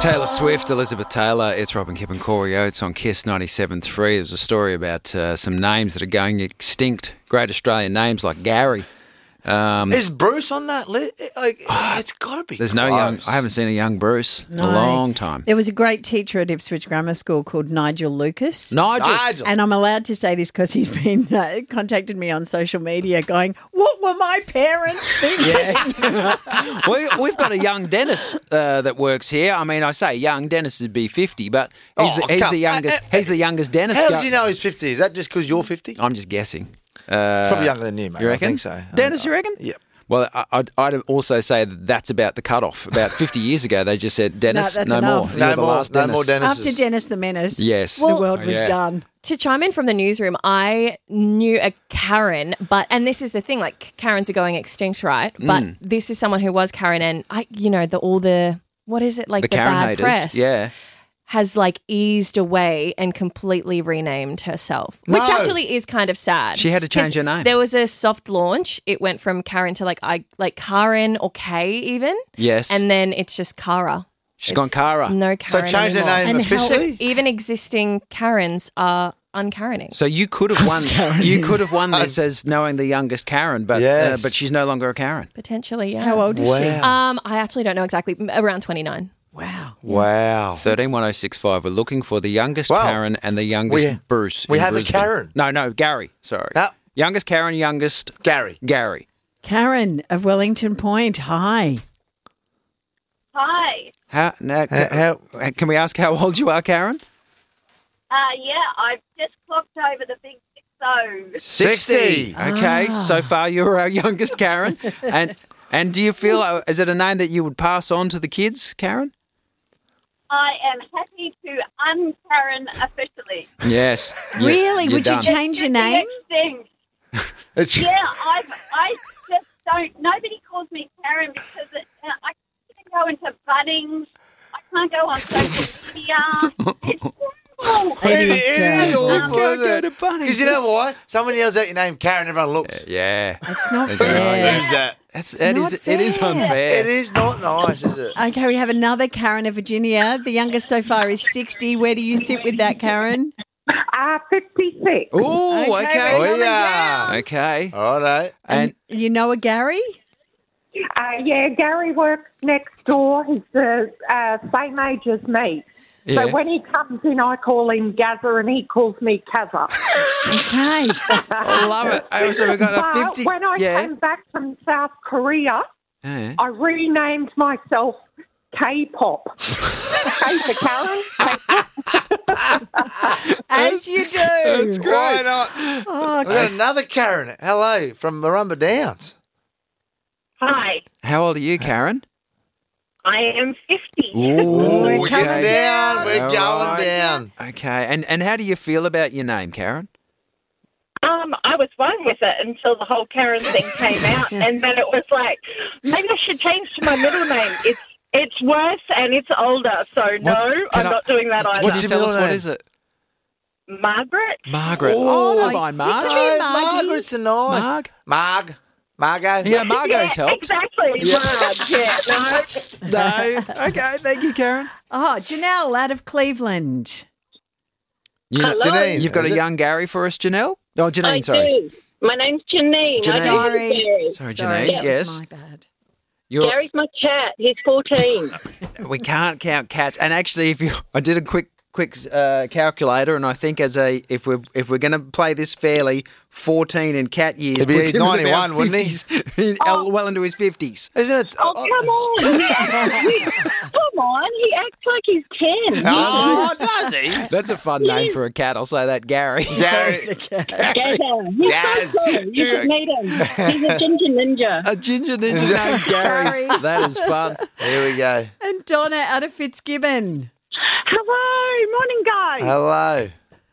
Taylor Swift, Elizabeth Taylor, it's Robin Kipp and Corey Oates on KISS 97.3. There's a story about some names that are going extinct. Great Australian names like Gary. Is Bruce on that list? It's got to be. There's close. no young. I haven't seen a young Bruce in a long time. There was a great teacher at Ipswich Grammar School called Nigel Lucas. Nigel. And I'm allowed to say this because he's been contacted me on social media going, what were my parents thinking? Yes. We've got a young Dennis that works here. I mean, I say young. Dennis would be 50, but he's the youngest. He's the youngest Dennis. How did you know he's 50? Is that just because you're 50? I'm just guessing. Probably younger than you, mate. You reckon? I think so. Dennis, you reckon? Yep. Well, I'd also say that's about the cutoff. About 50 years ago, they just said, Dennis, that's no enough. more. You're the last No Dennis. more Dennis. After Dennis the Menace, Yes. the world was yeah. done. To chime in from the newsroom, I knew a Karen, and this is the thing, like Karens are going extinct, right? But this is someone who was Karen, and what is it, like the Karen bad haters. press? Yeah. Has like eased away and completely renamed herself, which No. actually is kind of sad. She had to change her name. There was a soft launch. It went from Karen to like Karen or Kay even. Yes. And then it's just Kara. She's gone Kara. No So Karen change their anymore. name And how- officially? Even existing Karens are unkarening. So you could have won. You could have won this as knowing the youngest Karen, but Yes. but she's no longer a Karen. Potentially, yeah. How old is she? Wow. I actually don't know exactly. Around 29. Wow. Wow. 131065. We're looking for the youngest Well, Karen and the youngest we- Bruce. we in have a Brisbane. Karen. No, Gary. Sorry. No. Youngest Karen, youngest Gary. Karen of Wellington Point, hi. Hi. Can we ask how old you are, Karen? Yeah, I've just clocked over the big 60. 60. Okay, so far you're our youngest Karen. And do you feel, is it a name that you would pass on to the kids, Karen? I am happy to un-Karen officially. Yes. Really? you're Would you done. change your name? Extinct. Yeah, I just don't. Nobody calls me Karen because I can't go into Bunnings. I can't go on social media. It's horrible. It is awful. Can't go to Bunnings. Because you know why? Someone yells out your name, Karen, everyone looks. Yeah. It's not That's fair. Who's that? It is unfair. It is not nice, is it? Okay, we have another Karen of Virginia. The youngest so far is 60. Where do you sit with that, Karen? 56. Oh, okay. Oh, yeah. Okay. All right. And You know a Gary? Yeah, Gary works next door. He's the same age as me. Yeah. So when he comes in, I call him Gazza and he calls me Kazza. Okay. I love it. I also got a But 50. when I yeah. came back from South Korea, Yeah. I renamed myself K-pop. K for Karen. As you do. That's great. Why not? Oh, We've got another Karen. Hello, from Marumba Downs. Hi, How old are you, Karen? I am 50. Ooh, We're coming down. We're All going right. down. Okay. And how do you feel about your name, Karen? I was fine with it until the whole Karen thing came out, and then it was like, maybe I should change to my middle name. It's worse and it's older, so no, I'm not doing that either. Can What's you your tell us middle what name? is it? Margaret? Margaret. Oh, Oh, never mind, Marg. Margaret's a nice. Marg. Margot. Yeah, Margot's helped. Exactly. Marg, yeah, no. No. Okay, thank you, Karen. Oh, Janelle out of Cleveland. Hello. Janine, You've got is a it? young Gary for us, Janelle? Oh, Janine, I sorry. do. My name's Janine. Janine. I do have a Gary. Sorry, Sorry, Janine. that was Yes. my bad. Gary's my cat. He's 14. We can't count cats. And actually, I did a quick calculator, and I think if we're going to play this fairly, 14 in cat years He'd be puts him in 91, about wouldn't he? 50s, well into his 50s. Isn't it? Oh, come on. Come on. He acts like he's 10. Oh, does he? That's a fun name for a cat. I'll say that, Gary. Gary. Gaza. He's Yes. so cool. You should meet him. He's a ginger ninja. A ginger ninja named Gary. Sorry. That is fun. Here we go. And Donna out of Fitzgibbon. Hello, morning guys. Hello.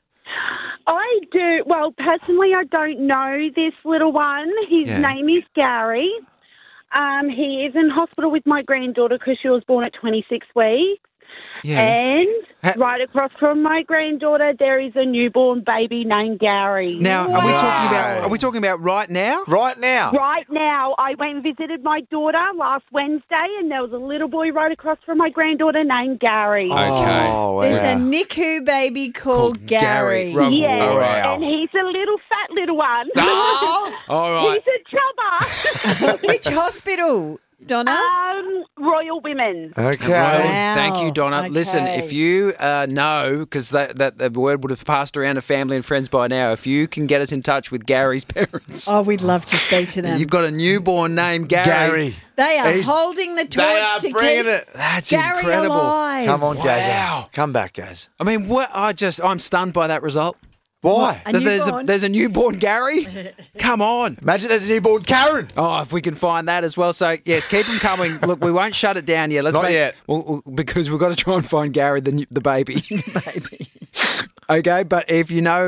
I do, well, personally I don't know this little one. His Yeah. name is Gary. He is in hospital with my granddaughter because she was born at 26 weeks. Yeah. And right across from my granddaughter, there is a newborn baby named Gary. Now, are we talking about right now? Right now. Right now, I went and visited my daughter last Wednesday, and there was a little boy right across from my granddaughter named Gary. Okay. Oh, wow. There's a NICU baby called Gary. Right. Yes, All right. and he's a little fat little one. All right. He's a chubber. Which hospital, Donna? Royal Women's. Okay. Wow. Thank you, Donna. Okay. Listen, if you know, because that the word would have passed around to family and friends by now, if you can get us in touch with Gary's parents. Oh, we'd love to speak to them. You've got a newborn named Gary. They are He's- holding the torch They are to bringing keep it. That's Gary incredible. alive. Come on, Gaz. Wow. Come back, Gaz. I mean, I'm stunned by that result. Why? A That newborn? there's a newborn Gary. Come on. Imagine there's a newborn Karen. Oh, if we can find that as well. So, yes, keep them coming. Look, we won't shut it down yet. Not yet. Because we've got to try and find Gary, the baby. baby. Okay, but if you know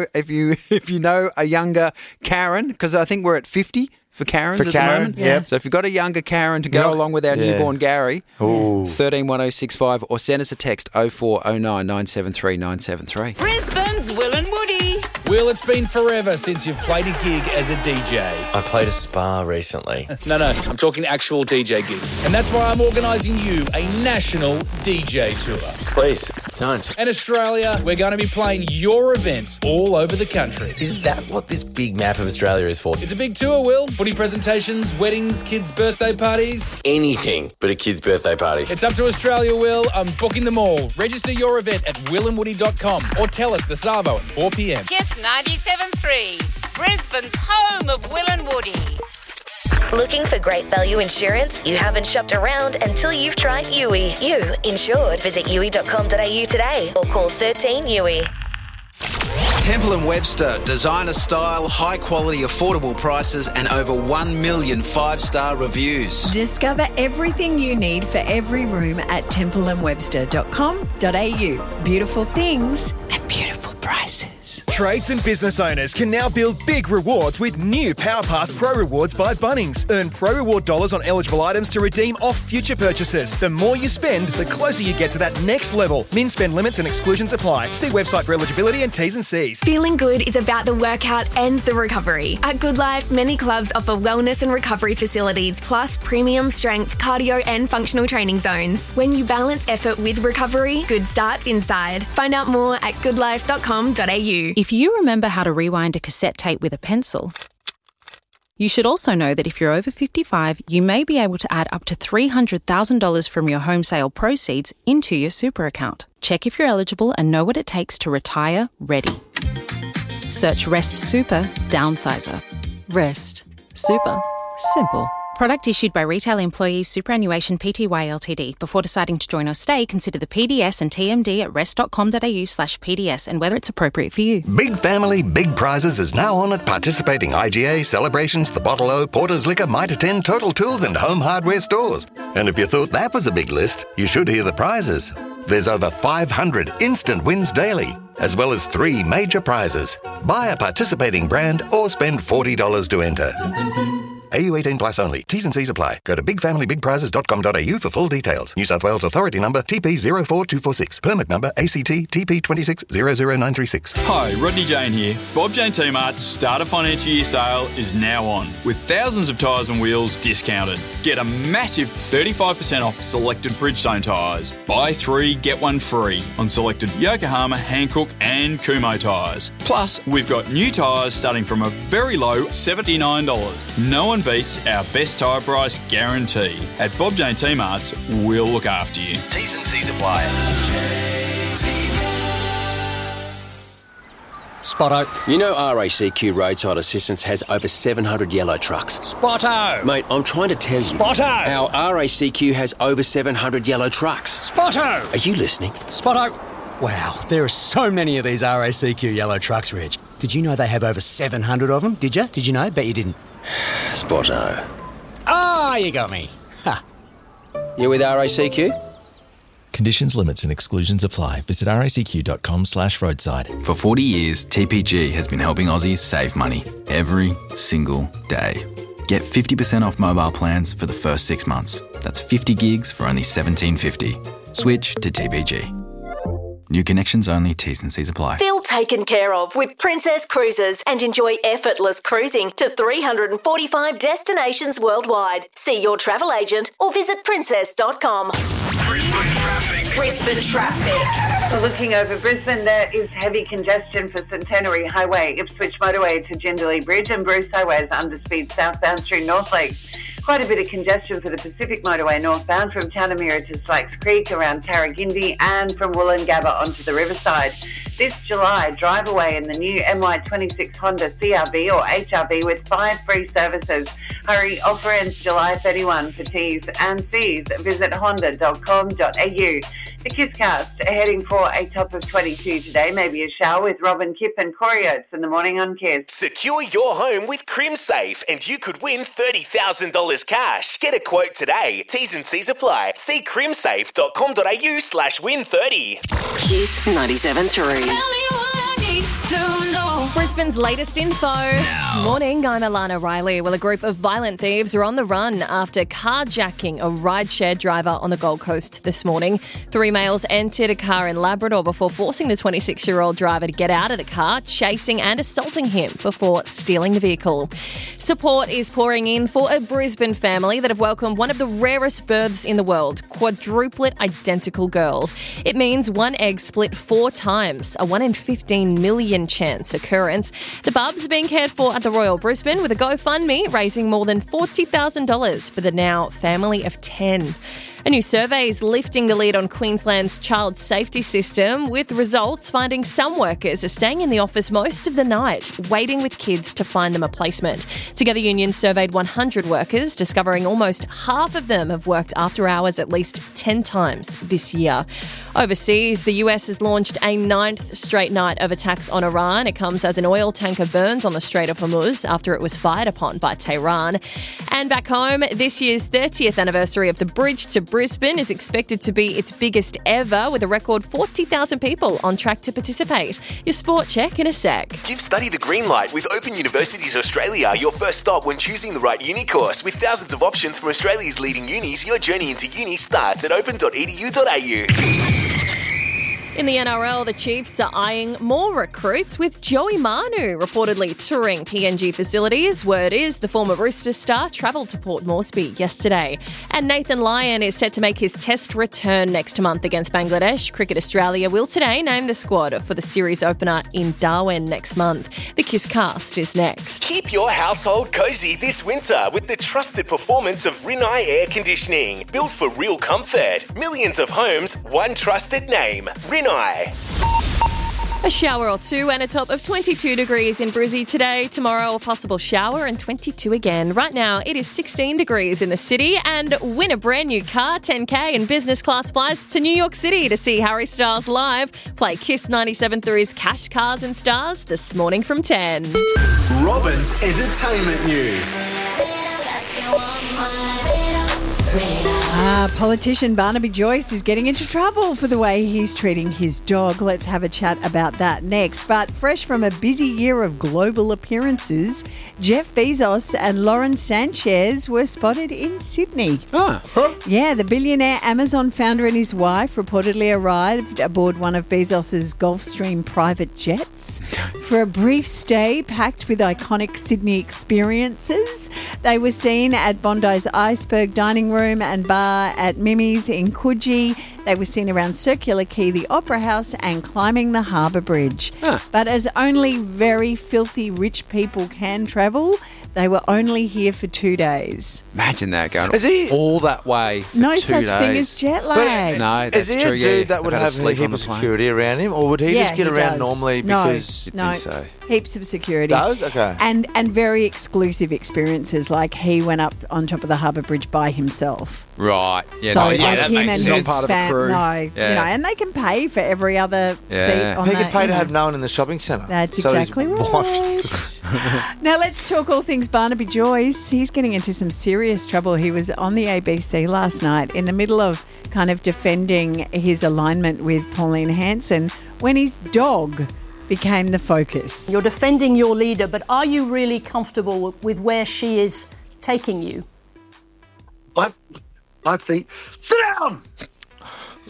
a younger Karen, because I think we're at 50 for Karens For at Karen, the moment. yep. So if you've got a younger Karen to go You know- along with our yeah. newborn Gary, Ooh. 131065, or send us a text 0409 973 973. Brisbane's Will and Woody. Will, it's been forever since you've played a gig as a DJ. I played a spa recently. No, I'm talking actual DJ gigs. And that's why I'm organising you a national DJ tour. Please, don't. In Australia, we're going to be playing your events all over the country. Is that what this big map of Australia is for? It's a big tour, Will. Footy presentations, weddings, kids' birthday parties. Anything but a kid's birthday party. It's up to Australia, Will. I'm booking them all. Register your event at willandwoody.com or tell us the Savo at 4 p.m. Kiss 97.3. Brisbane's home of Will and Woody. Looking for great value insurance? You haven't shopped around until you've tried Yui. You insured. Visit yui.com.au today or call 13 Yui. Temple & Webster, designer style, high quality, affordable prices, and over 1 million 5-star reviews. Discover everything you need for every room at templeandwebster.com.au. Beautiful things and beautiful prices. Trades and business owners can now build big rewards with new PowerPass Pro Rewards by Bunnings. Earn Pro Reward dollars on eligible items to redeem off future purchases. The more you spend, the closer you get to that next level. Min spend limits and exclusions apply. See website for eligibility and T's and C's. Feeling good is about the workout and the recovery. At Good Life, many clubs offer wellness and recovery facilities, plus premium strength, cardio and functional training zones. When you balance effort with recovery, good starts inside. Find out more at goodlife.com.au. If you remember how to rewind a cassette tape with a pencil, you should also know that if you're over 55, you may be able to add up to $300,000 from your home sale proceeds into your super account. Check if you're eligible and know what it takes to retire ready. Search Rest Super Downsizer. Rest Super Simple. Product issued by Retail Employees Superannuation Pty Ltd. Before deciding to join or stay, consider the PDS and TMD at rest.com.au/PDS and whether it's appropriate for you. Big Family, Big Prizes is now on at participating IGA, Celebrations, The Bottle O, Porter's Liquor, Mitre 10, Total Tools and Home Hardware stores. And if you thought that was a big list, you should hear the prizes. There's over 500 instant wins daily, as well as 3 major prizes. Buy a participating brand or spend $40 to enter. AU 18 plus only. T's and C's apply. Go to bigfamilybigprizes.com.au for full details. New South Wales Authority number TP04246. Permit number ACT TP2600936. Hi, Rodney Jane here. Bob Jane T-Mart's Starter Financial Year sale is now on, with thousands of tyres and wheels discounted. Get a massive 35% off selected Bridgestone tyres. Buy 3, get 1 free on selected Yokohama, Hankook and Kumho tyres. Plus, we've got new tyres starting from a very low $79. No one beats our best tyre price guarantee. At Bob Jane T-Mart's, we'll look after you. T's and C's apply. Spotto. You know RACQ Roadside Assistance has over 700 yellow trucks. Spotto. Mate, I'm trying to tell you. Spotto. Our RACQ has over 700 yellow trucks. Spotto. Are you listening? Spotto. Wow, there are so many of these RACQ yellow trucks, Reg. Did you know they have over 700 of them? Did you? Did you know? Bet you didn't. Spotto. Ah, you got me. Ha. You with RACQ? Conditions, limits and exclusions apply. Visit racq.com/roadside. For 40 years, TPG has been helping Aussies save money every single day. Get 50% off mobile plans for the first 6 months. That's 50 gigs for only $17.50. Switch to TPG. New connections only, T's and C's apply. Feel taken care of with Princess Cruises and enjoy effortless cruising to 345 destinations worldwide. See your travel agent or visit princess.com. Brisbane traffic. Looking over Brisbane, there is heavy congestion for Centenary Highway, Ipswich Motorway to Jindalee Bridge, and Bruce Highway is underspeed southbound through North Lakes. Quite a bit of congestion for the Pacific Motorway northbound from Tanamira to Slacks Creek around Tarragindi and from Wollongabba onto the Riverside. This July, drive away in the new MY26 Honda CRV or HRV with 5 free services. Hurry, offer ends July 31 for T's and C's. Visit honda.com.au. The KissCast are heading for a top of 22 today, maybe a shower with Robin Kipp and Corey Oates in the morning on Kiss. Secure your home with CrimSafe and you could win $30,000 cash. Get a quote today. T's and C's apply. See crimsafe.com.au/win30. Kiss 97.3. Brisbane's latest info. Morning, I'm Alana Riley. Well, a group of violent thieves are on the run after carjacking a rideshare driver on the Gold Coast this morning. 3 males entered a car in Labrador before forcing the 26-year-old driver to get out of the car, chasing and assaulting him before stealing the vehicle. Support is pouring in for a Brisbane family that have welcomed one of the rarest births in the world, quadruplet identical girls. It means one egg split 4 times, a 1 in 15 million chance occurrence. The bubs are being cared for at the Royal Brisbane with a GoFundMe raising more than $40,000 for the now family of 10. A new survey is lifting the lead on Queensland's child safety system, with results finding some workers are staying in the office most of the night, waiting with kids to find them a placement. Together Union surveyed 100 workers, discovering almost half of them have worked after hours at least 10 times this year. Overseas, the US has launched a 9th straight night of attacks on Iran. It comes as an oil tanker burns on the Strait of Hormuz after it was fired upon by Tehran. And back home, this year's 30th anniversary of the Bridge to Brisbane is expected to be its biggest ever, with a record 40,000 people on track to participate. Your sport check in a sec. Give study the green light with Open Universities Australia, your first stop when choosing the right uni course. With thousands of options from Australia's leading unis, your journey into uni starts at open.edu.au. In the NRL, the Chiefs are eyeing more recruits, with Joey Manu reportedly touring PNG facilities. Word is the former Roosters star travelled to Port Moresby yesterday. And Nathan Lyon is set to make his test return next month against Bangladesh. Cricket Australia will today name the squad for the series opener in Darwin next month. The KissCast is next. Keep your household cozy this winter with the trusted performance of Rinnai Air Conditioning. Built for real comfort. Millions of homes, one trusted name. Rinnai. A shower or two and a top of 22 degrees in Brizzy today. Tomorrow, a possible shower and 22 again. Right now, it is 16 degrees in the city. And win a brand new car, 10K and business class flights to New York City to see Harry Styles live. Play Kiss 97.3's Cash, Cars and Stars this morning from 10. Robin's Entertainment News. Politician Barnaby Joyce is getting into trouble for the way he's treating his dog. Let's have a chat about that next. But fresh from a busy year of global appearances, Jeff Bezos and Lauren Sanchez were spotted in Sydney. Yeah, the billionaire Amazon founder and his wife reportedly arrived aboard one of Bezos's Gulfstream private jets for a brief stay packed with iconic Sydney experiences. They were seen at Bondi's Iceberg Dining Room and Bar at Mimi's in Coogee. They were seen around Circular Quay, the Opera House, and climbing the Harbour Bridge. But as only very filthy rich people can travel, they were only here for 2 days. Imagine that, going all that way for No 2 such days. thing as jet lag. No, that's Is he true. a dude that would I've had have to a sleep heap on of the plane. security around him, or would he just get around does. normally because... No, so. Heaps of security. Does? Okay. And very exclusive experiences, like he went up on top of the Harbour Bridge by himself. Right. Yeah, So, yeah, like that him makes and sense. his Not part of a crew. No, Yeah. you know, and they can pay for every other seat Yeah. on He the, could pay you to know. have no one in the shopping centre. That's So his exactly wife- right. Now let's talk all things Barnaby Joyce. He's getting into some serious trouble. He was on the ABC last night in the middle of kind of defending his alignment with Pauline Hanson when his dog became the focus. You're defending your leader, but are you really comfortable with where she is taking you? I think... Sit down!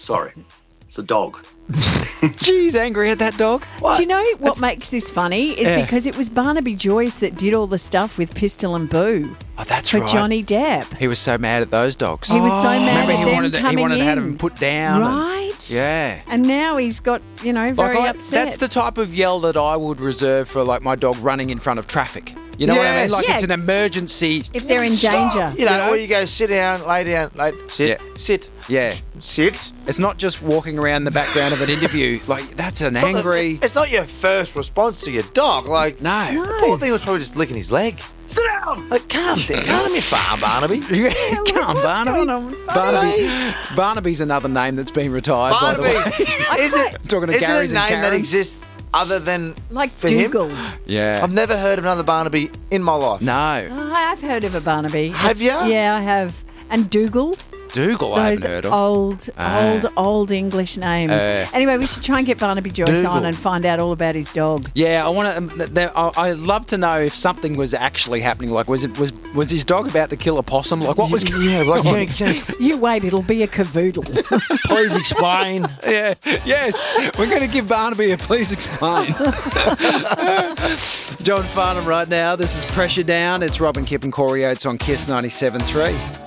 Sorry. It's a dog. Geez, angry at that dog. Do you know what makes this funny? Is because it was Barnaby Joyce that did all the stuff with Pistol and Boo. Oh, that's for right. Johnny Depp. He was so mad at those dogs. He was so mad at them he wanted to have in. them put down. Right. Yeah. And now he's got, very upset. That's the type of yell that I would reserve for, like, my dog running in front of traffic. You know what I mean? Like, it's an emergency. If they're in danger. You know, or you go sit down, lay down, sit, sit. Yeah. Sit. It's not just walking around the background of an interview. Like, that's an angry... It's not your first response to your dog. Like, no. The poor thing was probably just licking his leg. Sit down! Like, calm down. Calm your farm, Barnaby. Come on, Barnaby. Barnaby's another name that's been retired, by the way. Is it, Talking to is it a Garys and name that Karens? exists other than like for Dougal? him? Yeah. I've never heard of another Barnaby in my life. No. Oh, I've heard of a Barnaby. Have you? Yeah, I have. And Dougal. Dougal, I Those haven't heard of. old English names. Anyway, we should try and get Barnaby Joyce Dougal. on and find out all about his dog. Yeah, I want to. I'd love to know if something was actually happening. Like, was his dog about to kill a possum? Like, what was going on? You wait, it'll be a cavoodle. Please explain. Yeah, yes, we're going to give Barnaby a please explain. John Farnham right now. This is Pressure Down. It's Robin, Kip and Corey Oates on KISS 97.3.